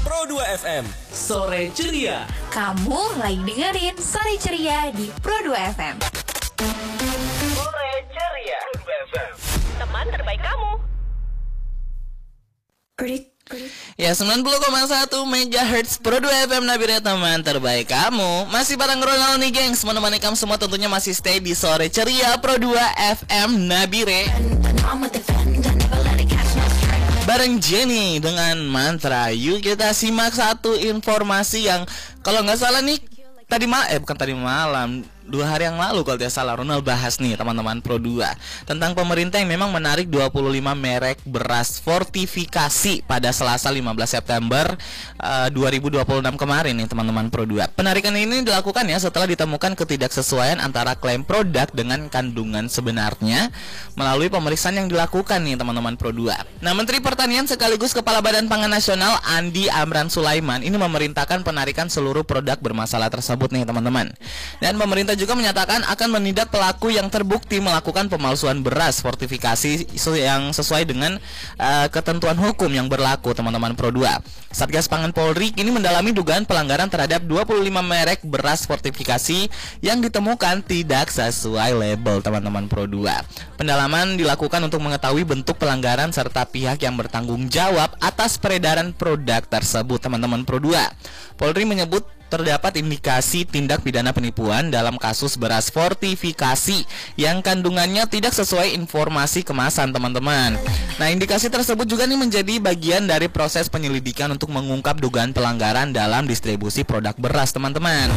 Pro 2 FM. Sore ceria. Kamu lagi dengerin Sore Ceria di Pro 2 FM. Sore ceria. Pro 2 FM. Teman terbaik kamu. Ya 90,1 MHz Pro 2 FM Nabire, teman terbaik kamu. Masih bareng Ronald nih gengs, menemani kamu semua tentunya masih stay di Sore Ceria Pro 2 FM Nabire. Bareng Jenny dengan mantra. Yuk kita simak satu informasi yang kalau nggak salah nih bukan tadi malam, 2 hari yang lalu kalau tidak salah Ronald bahas nih teman-teman Pro 2 tentang pemerintah yang memang menarik 25 merek beras fortifikasi pada Selasa 15 September 2026 kemarin nih teman-teman Pro 2. Penarikan ini dilakukan ya setelah ditemukan ketidaksesuaian antara klaim produk dengan kandungan sebenarnya melalui pemeriksaan yang dilakukan nih teman-teman Pro 2. Nah, Menteri Pertanian sekaligus Kepala Badan Pangan Nasional Andi Amran Sulaiman ini memerintahkan penarikan seluruh produk bermasalah tersebut nih teman-teman. Dan pemerintah juga menyatakan akan menindak pelaku yang terbukti melakukan pemalsuan beras fortifikasi yang sesuai dengan ketentuan hukum yang berlaku teman-teman Pro 2. Satgas Pangan Polri kini mendalami dugaan pelanggaran terhadap 25 merek beras fortifikasi yang ditemukan tidak sesuai label teman-teman Pro 2. Pendalaman dilakukan untuk mengetahui bentuk pelanggaran serta pihak yang bertanggung jawab atas peredaran produk tersebut teman-teman Pro 2. Polri menyebut terdapat indikasi tindak pidana penipuan dalam kasus beras fortifikasi yang kandungannya tidak sesuai informasi kemasan teman-teman. Nah, indikasi tersebut juga nih menjadi bagian dari proses penyelidikan untuk mengungkap dugaan pelanggaran dalam distribusi produk beras teman-teman.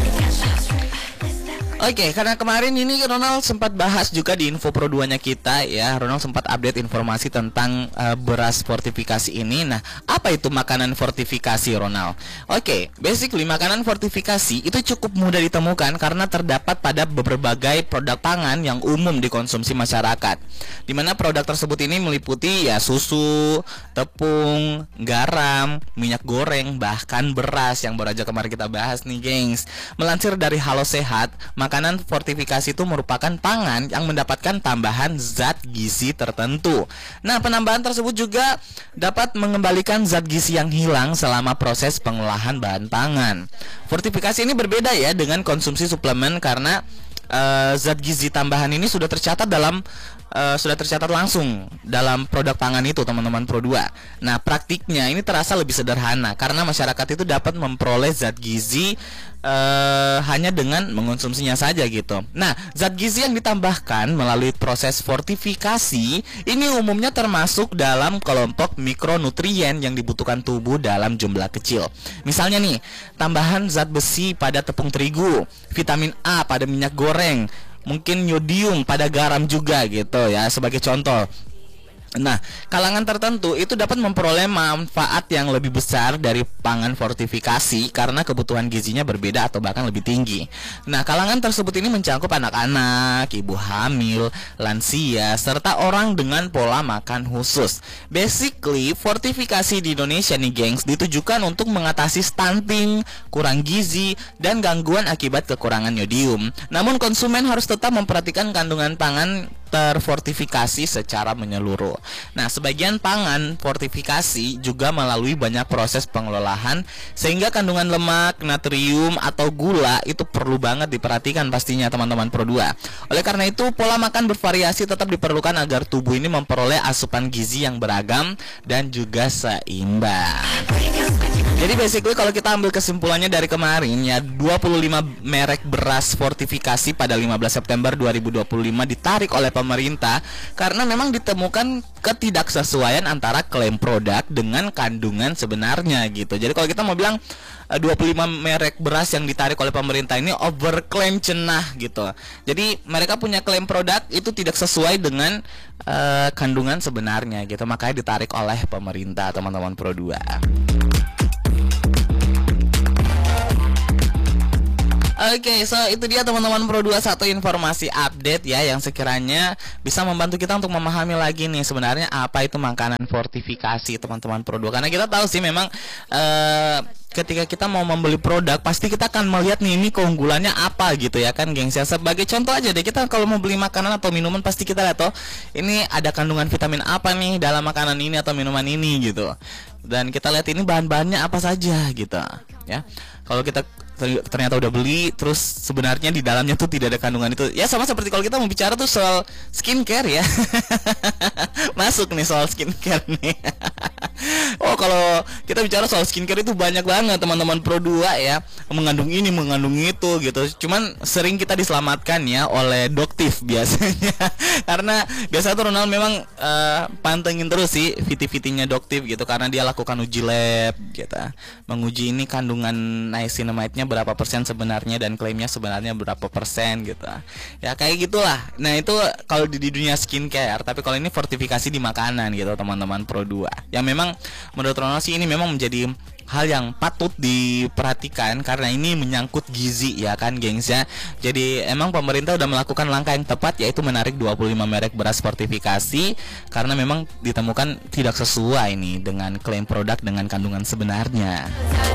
Oke, karena kemarin ini Ronald sempat bahas juga di info Pro 2-nya kita ya. Ronald sempat update informasi tentang beras fortifikasi ini. Nah, apa itu makanan fortifikasi, Ronald? Oke, basically makanan fortifikasi itu cukup mudah ditemukan karena terdapat pada berbagai produk pangan yang umum dikonsumsi masyarakat. Di mana produk tersebut ini meliputi ya susu, tepung, garam, minyak goreng, bahkan beras yang baru aja kemarin kita bahas nih, gengs. Melansir dari Halo Sehat, makanan fortifikasi itu merupakan pangan yang mendapatkan tambahan zat gizi tertentu. Nah, penambahan tersebut juga dapat mengembalikan zat gizi yang hilang selama proses pengolahan bahan pangan. Fortifikasi ini berbeda ya dengan konsumsi suplemen karena zat gizi tambahan ini sudah tercatat langsung dalam produk pangan itu teman-teman Pro 2. Nah, praktiknya ini terasa lebih sederhana karena masyarakat itu dapat memperoleh zat gizi hanya dengan mengonsumsinya saja gitu. Nah, zat gizi yang ditambahkan melalui proses fortifikasi ini umumnya termasuk dalam kelompok mikronutrien yang dibutuhkan tubuh dalam jumlah kecil. Misalnya nih, tambahan zat besi pada tepung terigu, vitamin A pada minyak goreng, mungkin yodium pada garam juga gitu ya sebagai contoh. Nah, kalangan tertentu itu dapat memperoleh manfaat yang lebih besar dari pangan fortifikasi karena kebutuhan gizinya berbeda atau bahkan lebih tinggi. Nah, kalangan tersebut ini mencakup anak-anak, ibu hamil, lansia, serta orang dengan pola makan khusus. Basically, fortifikasi di Indonesia nih, gengs, ditujukan untuk mengatasi stunting, kurang gizi, dan gangguan akibat kekurangan yodium. Namun, konsumen harus tetap memperhatikan kandungan pangan terfortifikasi secara menyeluruh. Nah, sebagian pangan fortifikasi juga melalui banyak proses pengelolaan sehingga kandungan lemak, natrium atau gula itu perlu banget diperhatikan pastinya teman-teman Pro 2. Oleh karena itu, pola makan bervariasi tetap diperlukan agar tubuh ini memperoleh asupan gizi yang beragam dan juga seimbang. Jadi basically kalau kita ambil kesimpulannya dari kemarin ya, 25 merek beras fortifikasi pada 15 September 2025 ditarik oleh pemerintah karena memang ditemukan ketidaksesuaian antara klaim produk dengan kandungan sebenarnya gitu. Jadi kalau kita mau bilang 25 merek beras yang ditarik oleh pemerintah ini overclaim cenah gitu. Jadi mereka punya klaim produk itu tidak sesuai dengan kandungan sebenarnya gitu. Makanya ditarik oleh pemerintah teman-teman Pro 2. Oke, so itu dia teman-teman Pro 2 satu informasi update ya yang sekiranya bisa membantu kita untuk memahami lagi nih sebenarnya apa itu makanan fortifikasi teman-teman Pro 2. Karena kita tahu sih memang ketika kita mau membeli produk pasti kita akan melihat nih ini keunggulannya apa gitu ya kan gengs ya. Sebagai contoh aja deh, kita kalau mau beli makanan atau minuman pasti kita lihat oh ini ada kandungan vitamin apa nih dalam makanan ini atau minuman ini gitu. Dan kita lihat ini bahan-bahannya apa saja gitu ya. Kalau kita ternyata udah beli terus sebenarnya di dalamnya tuh tidak ada kandungan itu. Ya sama seperti kalau kita mau bicara tuh soal skincare ya. Masuk nih soal skincare nih. Oh, kalau kita bicara soal skincare itu banyak banget teman-teman Pro 2 ya. Mengandung ini, mengandung itu gitu. Cuman sering kita diselamatkan ya oleh doktif biasanya. Karena biasanya tuh Ronald memang pantengin terus sih viti-vitinya doktif gitu. Karena dia lakukan uji lab gitu. Menguji ini kandungan niacinamide-nya berapa persen sebenarnya dan klaimnya sebenarnya berapa persen gitu. Ya kayak gitulah. Nah itu kalau di dunia skincare. Tapi kalau ini fortifikasi di makanan gitu teman-teman Pro 2. Yang memang menurut Ronald sih ini memang menjadi hal yang patut diperhatikan karena ini menyangkut gizi ya kan gengs ya. Jadi emang pemerintah udah melakukan langkah yang tepat yaitu menarik 25 merek beras fortifikasi karena memang ditemukan tidak sesuai nih dengan klaim produk dengan kandungan sebenarnya.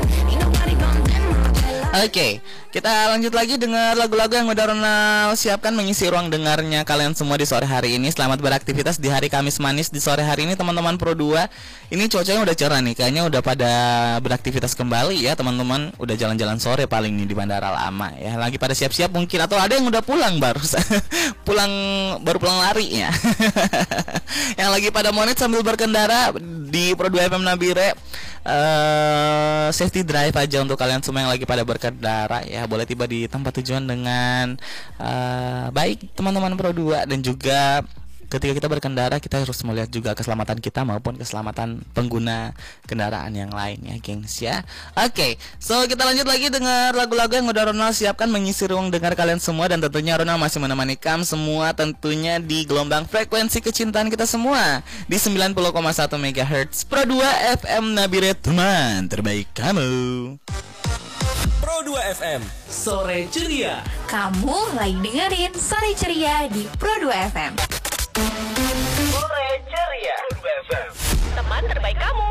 Oke, kita lanjut lagi dengan lagu-lagu yang udah Ronald siapkan mengisi ruang dengarnya kalian semua di sore hari ini. Selamat beraktivitas di hari Kamis manis di sore hari ini teman-teman Pro 2. Ini cuacanya udah cerah nih, kayaknya udah pada beraktivitas kembali ya teman-teman. Udah jalan-jalan sore paling nih di Bandara Lama ya. Lagi pada siap-siap mungkin atau ada yang udah pulang baru baru pulang lari ya. Yang lagi pada monet sambil berkendara di Pro 2 FM Nabire. Safety drive aja untuk kalian semua yang lagi pada berkendara ya, boleh tiba di tempat tujuan dengan baik teman-teman Pro 2. Dan juga ketika kita berkendara kita harus melihat juga keselamatan kita maupun keselamatan pengguna kendaraan yang lain ya gengs ya. Oke, so kita lanjut lagi dengan lagu-lagu yang udah Ronald siapkan mengisi ruang dengar kalian semua. Dan tentunya Ronald masih menemani kamu semua tentunya di gelombang frekuensi kecintaan kita semua di 90,1 MHz Pro 2 FM Nabire, teman terbaik kamu. Pro 2 FM, sore ceria. Kamu lagi dengerin Sore Ceria di Pro 2 FM. Sore ceria. Pro 2 FM. Teman terbaik kamu.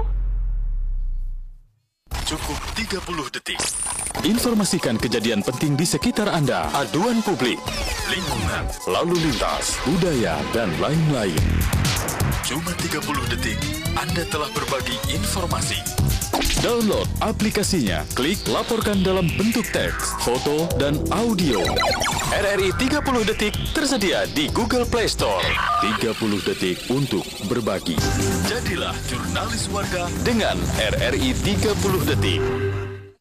Cukup 30 detik. Informasikan kejadian penting di sekitar Anda, aduan publik, lingkungan, lalu lintas, budaya, dan lain-lain. Cuma 30 detik, Anda telah berbagi informasi. Download aplikasinya, klik laporkan dalam bentuk teks, foto, dan audio. RRI 30 detik tersedia di Google Play Store. 30 detik untuk berbagi. Jadilah jurnalis warga dengan RRI 30 detik.